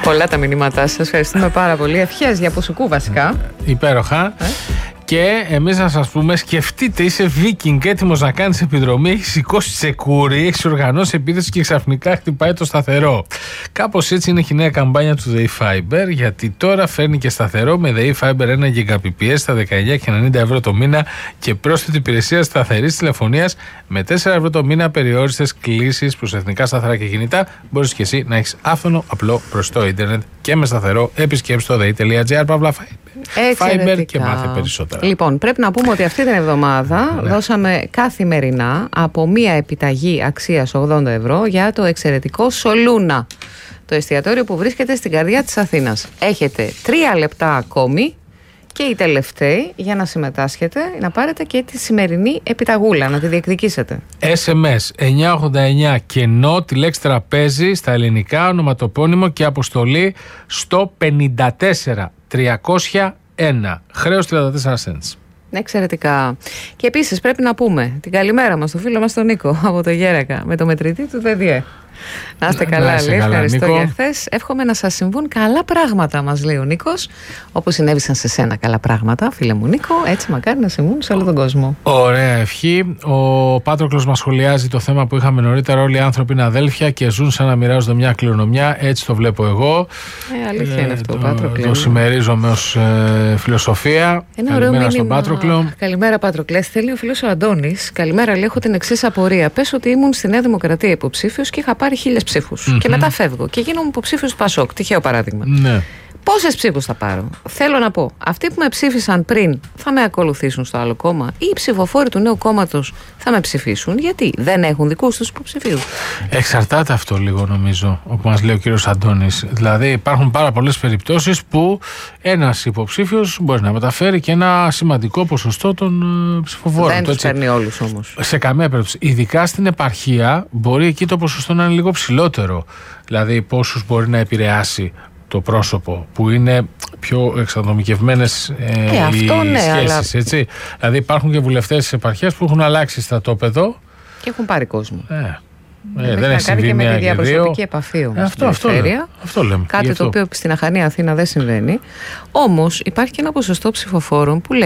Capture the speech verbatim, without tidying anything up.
Πολλά τα μηνύματά σας. Ευχαριστούμε πάρα πολύ. Ευχές για Ποσουκού βασικά. Υπέροχα. Ε? Και εμείς να σας πούμε, σκεφτείτε, είσαι Viking έτοιμος να κάνεις επιδρομή, έχεις σηκώσει τσεκούρι, έχεις οργανώσει επίθεση και ξαφνικά χτυπάει το σταθερό. Κάπως έτσι είναι και η νέα καμπάνια του ΔΕΗ-Fiber, γιατί τώρα φέρνει και σταθερό με ΔΕΗ-Fiber ένα γιγαμπιτ στα δεκαεννιά και ενενήντα ευρώ το μήνα και πρόσθετη υπηρεσία σταθερής τηλεφωνίας με τέσσερα ευρώ το μήνα, περιόριστες κλήσεις προς εθνικά σταθερά και κινητά. Μπορείς και εσύ να έχεις άφθονο, απλό, προσιτό ίντερνετ και με σταθερό. Επισκέψου το dei.gr παύλα Fiber και μάθε περισσότερα. Λοιπόν, πρέπει να πούμε ότι αυτή την εβδομάδα ναι. δώσαμε καθημερινά από μία επιταγή αξίας ογδόντα ευρώ για το εξαιρετικό Σολούνα, το εστιατόριο που βρίσκεται στην καρδιά της Αθήνας. Έχετε τρία λεπτά ακόμη και οι τελευταίοι για να συμμετάσχετε, να πάρετε και τη σημερινή επιταγούλα, να τη διεκδικήσετε. ες εμ ες εννιά ογδόντα εννιά κενό τη λέξη τραπέζι στα ελληνικά, ονοματοπώνυμο και αποστολή στο πενήντα τέσσερα τριακόσια ένα. Χρέος τριάντα τέσσερα cents. Εξαιρετικά. Και επίσης πρέπει να πούμε την καλημέρα μας στον φίλο μας τον Νίκο από το Γέρακα με το μετρητή του ΔΕΔΙΕ. Να είστε καλά, να λέει. Ευχαριστώ Νίκο. Για χθες. Εύχομαι να σας συμβούν καλά πράγματα, μας λέει ο Νίκος. Όπως συνέβησαν σε σένα καλά πράγματα, φίλε μου Νίκο, έτσι μακάρι να συμβούν σε όλο τον κόσμο. Ωραία ευχή. Ο Πάτροκλος μας σχολιάζει το θέμα που είχαμε νωρίτερα. Όλοι οι άνθρωποι είναι αδέλφια και ζουν σαν να μοιράζονται μια κληρονομιά. Έτσι το βλέπω εγώ. Ε, αλήθεια ε, είναι αυτό, το, Πάτροκλε. Το συμμερίζομαι ως ε, φιλοσοφία. Ένα καλημέρα στον Πάτροκλο. Καλημέρα, Πάτροκλε. Θέλει ο φίλος ο Αντώνης. Καλημέρα, λέει, έχω την εξής απορία. Πες ότι ήμουν στη Νέα Δημοκρατία υποψήφιος και είχα πάρει χίλιες ψήφους. Mm-hmm. Και μετά φεύγω και γίνομαι υποψήφιος του Πασόκ. Τυχαίο παράδειγμα. Ναι. Πόσες ψήφους θα πάρω? Θέλω να πω, αυτοί που με ψήφισαν πριν θα με ακολουθήσουν στο άλλο κόμμα ή οι ψηφοφόροι του νέου κόμματος θα με ψηφίσουν? Γιατί δεν έχουν δικούς τους υποψηφίους. Εξαρτάται αυτό λίγο, νομίζω, όπως μας λέει ο κύριος Αντώνης. Δηλαδή υπάρχουν πάρα πολλές περιπτώσεις που ένας υποψήφιος μπορεί να μεταφέρει και ένα σημαντικό ποσοστό των uh, ψηφοφόρων. Δεν τους παίρνει όλους όμως. Σε καμία περίπτωση. Ειδικά στην επαρχία μπορεί εκεί το ποσοστό να είναι λίγο ψηλότερο. Δηλαδή πόσους μπορεί να επηρεάσει το πρόσωπο, που είναι πιο εξατομικευμένες ε, ε, αυτό, οι ναι, σχέσεις, αλλά... έτσι. Δηλαδή υπάρχουν και βουλευτές της επαρχίας που έχουν αλλάξει στρατόπεδο και έχουν πάρει κόσμο. Ε, ε, δεν έχει συμβεί μια και δύο. Διαπροσωπική επαφή όμως. Ε, αυτό, αυτό, λέμε, αυτό λέμε. Κάτι το οποίο στην Αχανία Αθήνα δεν συμβαίνει. Όμως υπάρχει και ένα ποσοστό ψηφοφόρων που λέει